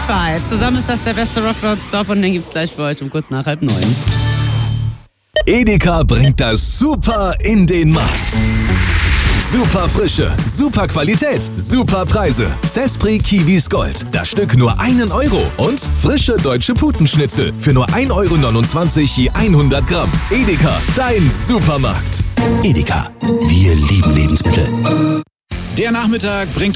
Fight. Zusammen ist das der beste Rock nonstop und den gibt's gleich für euch um kurz nach 8:30. Edeka bringt das Super in den Markt. Super Frische, super Qualität, super Preise. Zespri Kiwis Gold. Das Stück nur 1 Euro. Und frische deutsche Putenschnitzel für nur 1,29 € je 100 Gramm. Edeka, dein Supermarkt. Edeka, wir lieben Lebensmittel. Der Nachmittag bringt